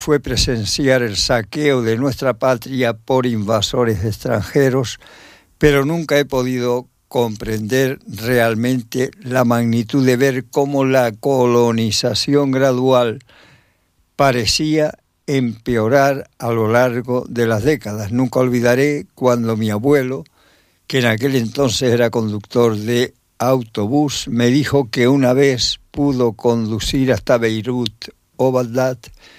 fue presenciar el saqueo de nuestra patria por invasores extranjeros, pero nunca he podido comprender realmente la magnitud de ver cómo la colonización gradual parecía empeorar a lo largo de las décadas. Nunca olvidaré cuando mi abuelo, que en aquel entonces era conductor de autobús, me dijo que una vez pudo conducir hasta Beirut o Bagdad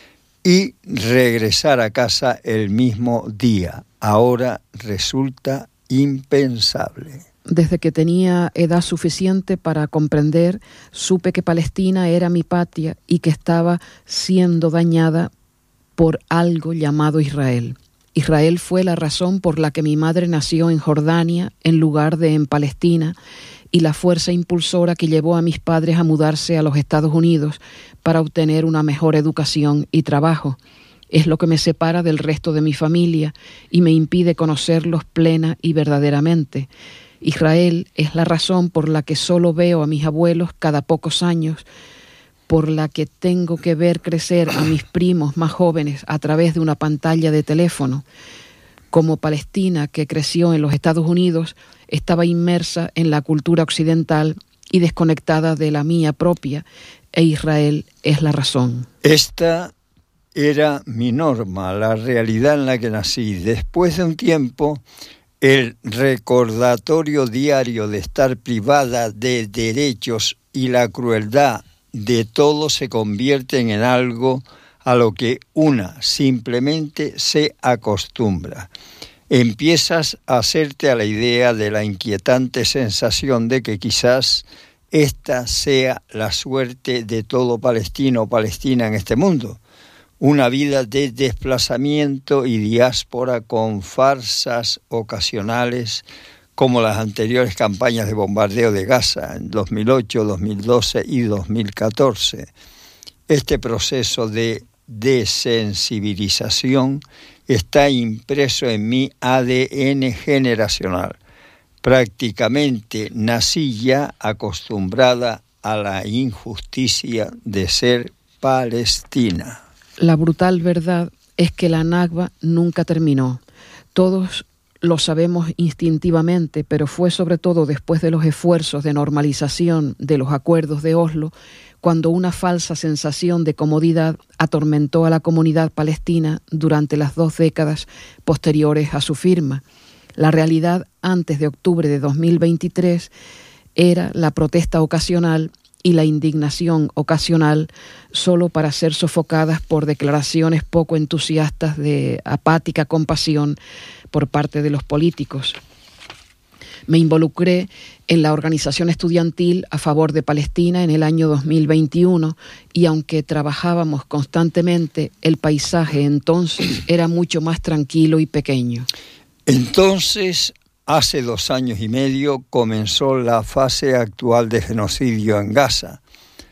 y regresar a casa el mismo día. Ahora resulta impensable. Desde que tenía edad suficiente para comprender, supe que Palestina era mi patria y que estaba siendo dañada por algo llamado Israel. Israel fue la razón por la que mi madre nació en Jordania en lugar de en Palestina, y la fuerza impulsora que llevó a mis padres a mudarse a los Estados Unidos para obtener una mejor educación y trabajo. Es lo que me separa del resto de mi familia y me impide conocerlos plena y verdaderamente. Israel es la razón por la que solo veo a mis abuelos cada pocos años, por la que tengo que ver crecer a mis primos más jóvenes a través de una pantalla de teléfono. Como Palestina, que creció en los Estados Unidos, estaba inmersa en la cultura occidental y desconectada de la mía propia, e Israel es la razón. Esta era mi norma, la realidad en la que nací. Después de un tiempo, el recordatorio diario de estar privada de derechos y la crueldad de todo se convierten en algo a lo que una simplemente se acostumbra. Empiezas a hacerte a la idea de la inquietante sensación de que quizás esta sea la suerte de todo palestino o palestina en este mundo. Una vida de desplazamiento y diáspora con farsas ocasionales como las anteriores campañas de bombardeo de Gaza en 2008, 2012 y 2014. Este proceso de desensibilización está impreso en mi ADN generacional. Prácticamente nací ya acostumbrada a la injusticia de ser palestina. La brutal verdad es que la Nakba nunca terminó. Todos lo sabemos instintivamente, pero fue sobre todo después de los esfuerzos de normalización de los acuerdos de Oslo, cuando una falsa sensación de comodidad atormentó a la comunidad palestina durante las 2 décadas posteriores a su firma. La realidad antes de octubre de 2023 era la protesta ocasional y la indignación ocasional solo para ser sofocadas por declaraciones poco entusiastas de apática compasión por parte de los políticos. Me involucré en la organización estudiantil a favor de Palestina en el año 2021 y aunque trabajábamos constantemente, el paisaje entonces era mucho más tranquilo y pequeño. Entonces, hace 2 años y medio, comenzó la fase actual de genocidio en Gaza.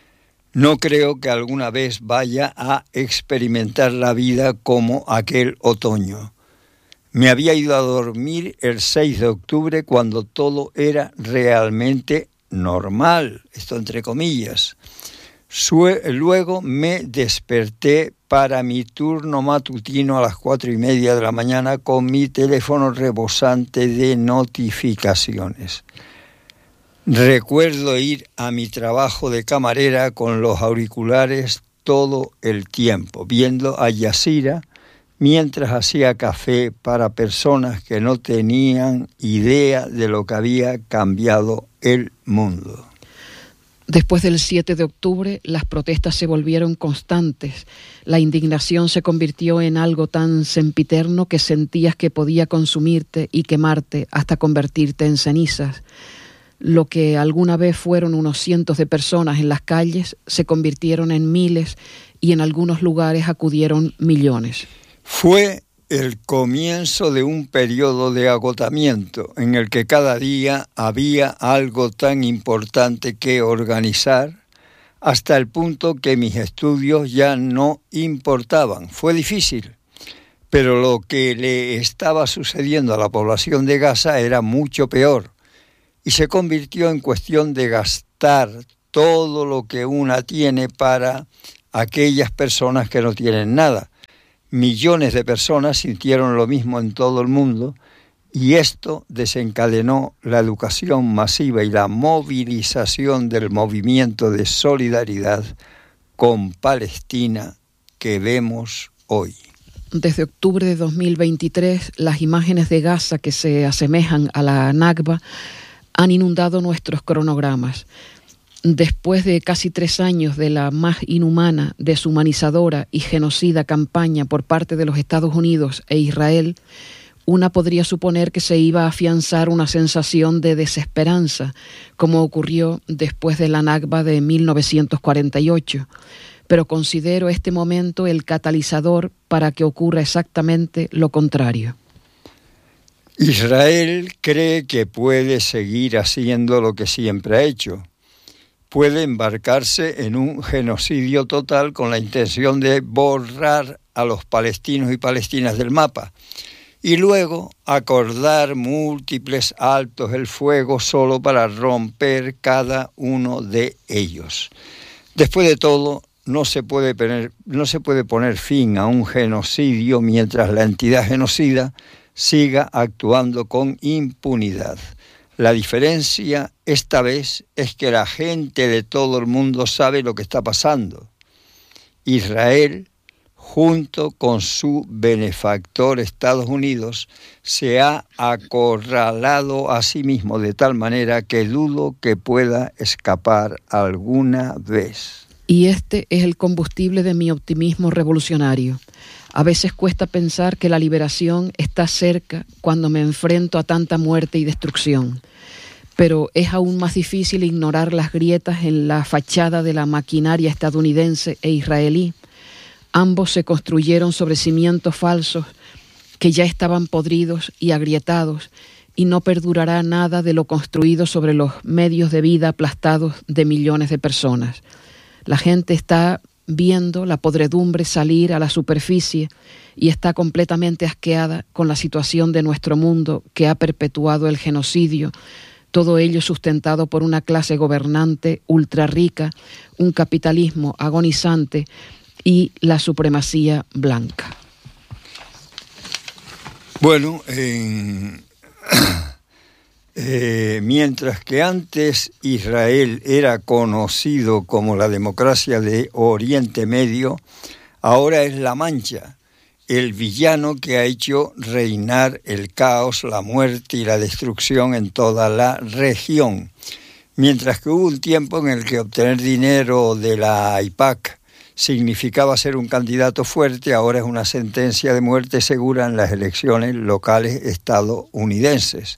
No creo que alguna vez vaya a experimentar la vida como aquel otoño. Me había ido a dormir el 6 de octubre cuando todo era realmente normal, esto entre comillas. Luego me desperté para mi turno matutino a las 4:30 de la mañana con mi teléfono rebosante de notificaciones. Recuerdo ir a mi trabajo de camarera con los auriculares todo el tiempo, viendo a Jazeera mientras hacía café para personas que no tenían idea de lo que había cambiado el mundo. Después del 7 de octubre, las protestas se volvieron constantes. La indignación se convirtió en algo tan sempiterno que sentías que podía consumirte y quemarte hasta convertirte en cenizas. Lo que alguna vez fueron unos cientos de personas en las calles se convirtieron en miles y en algunos lugares acudieron millones. Fue el comienzo de un periodo de agotamiento en el que cada día había algo tan importante que organizar, hasta el punto que mis estudios ya no importaban. Fue difícil, pero lo que le estaba sucediendo a la población de Gaza era mucho peor y se convirtió en cuestión de gastar todo lo que una tiene para aquellas personas que no tienen nada. Millones de personas sintieron lo mismo en todo el mundo y esto desencadenó la educación masiva y la movilización del movimiento de solidaridad con Palestina que vemos hoy. Desde octubre de 2023, las imágenes de Gaza que se asemejan a la Nakba han inundado nuestros cronogramas. Después de casi 3 años de la más inhumana, deshumanizadora y genocida campaña por parte de los Estados Unidos e Israel, una podría suponer que se iba a afianzar una sensación de desesperanza, como ocurrió después de la Nakba de 1948. Pero considero este momento el catalizador para que ocurra exactamente lo contrario. Israel cree que puede seguir haciendo lo que siempre ha hecho. Puede embarcarse en un genocidio total con la intención de borrar a los palestinos y palestinas del mapa y luego acordar múltiples altos el fuego solo para romper cada uno de ellos. Después de todo, no se puede poner fin a un genocidio mientras la entidad genocida siga actuando con impunidad. La diferencia esta vez es que la gente de todo el mundo sabe lo que está pasando. Israel, junto con su benefactor Estados Unidos, se ha acorralado a sí mismo de tal manera que dudo que pueda escapar alguna vez. Y este es el combustible de mi optimismo revolucionario. A veces cuesta pensar que la liberación está cerca cuando me enfrento a tanta muerte y destrucción. Pero es aún más difícil ignorar las grietas en la fachada de la maquinaria estadounidense e israelí. Ambos se construyeron sobre cimientos falsos que ya estaban podridos y agrietados, y no perdurará nada de lo construido sobre los medios de vida aplastados de millones de personas. La gente está viendo la podredumbre salir a la superficie y está completamente asqueada con la situación de nuestro mundo que ha perpetuado el genocidio, todo ello sustentado por una clase gobernante ultra rica, un capitalismo agonizante y la supremacía blanca. Bueno, mientras que antes Israel era conocido como la democracia de Oriente Medio, ahora es La Mancha, el villano que ha hecho reinar el caos, la muerte y la destrucción en toda la región. Mientras que hubo un tiempo en el que obtener dinero de la AIPAC significaba ser un candidato fuerte, ahora es una sentencia de muerte segura en las elecciones locales estadounidenses.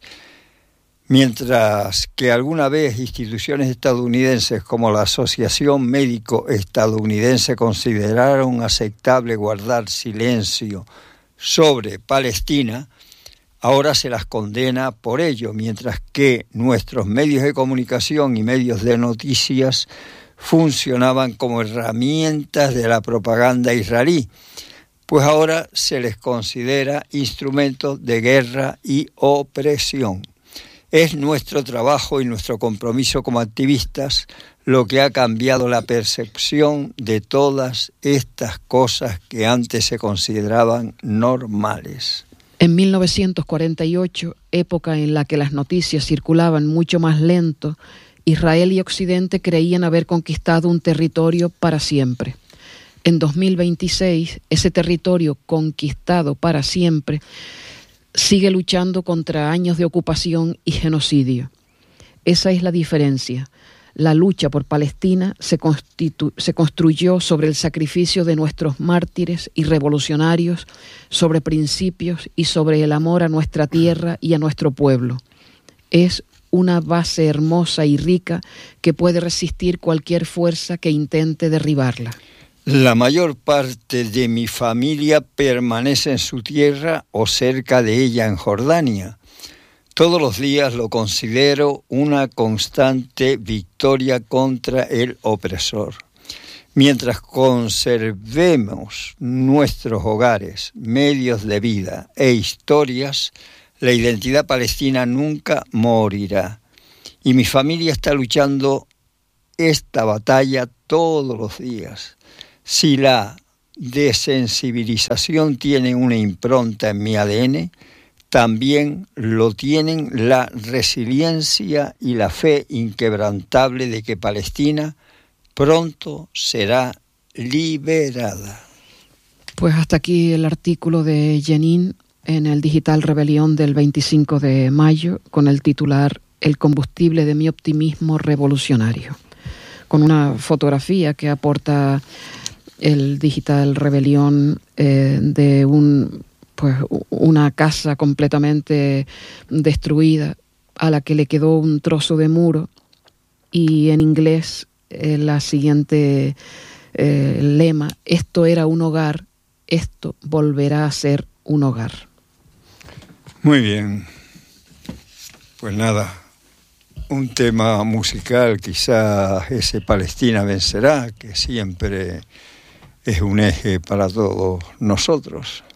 Mientras que alguna vez instituciones estadounidenses como la Asociación Médico Estadounidense consideraron aceptable guardar silencio sobre Palestina, ahora se las condena por ello, mientras que nuestros medios de comunicación y medios de noticias funcionaban como herramientas de la propaganda israelí, pues ahora se les considera instrumentos de guerra y opresión. Es nuestro trabajo y nuestro compromiso como activistas lo que ha cambiado la percepción de todas estas cosas que antes se consideraban normales. En 1948, época en la que las noticias circulaban mucho más lento, Israel y Occidente creían haber conquistado un territorio para siempre. En 2026, ese territorio conquistado para siempre sigue luchando contra años de ocupación y genocidio. Esa es la diferencia. La lucha por Palestina se construyó sobre el sacrificio de nuestros mártires y revolucionarios, sobre principios y sobre el amor a nuestra tierra y a nuestro pueblo. Es una base hermosa y rica que puede resistir cualquier fuerza que intente derribarla. La mayor parte de mi familia permanece en su tierra o cerca de ella en Jordania. Todos los días lo considero una constante victoria contra el opresor. Mientras conservemos nuestros hogares, medios de vida e historias, la identidad palestina nunca morirá. Y mi familia está luchando esta batalla todos los días. Si la desensibilización tienen una impronta en mi ADN, también lo tienen la resiliencia y la fe inquebrantable de que Palestina pronto será liberada. Pues hasta aquí el artículo de Jenin en el Digital Rebelión del 25 de mayo con el titular El combustible de mi optimismo revolucionario, con una fotografía que aporta el Digital Rebelión de una casa completamente destruida a la que le quedó un trozo de muro, y en inglés la siguiente lema: esto era un hogar, esto volverá a ser un hogar. Muy bien, pues nada, un tema musical, quizás ese Palestina vencerá, que siempre es un eje para todos nosotros.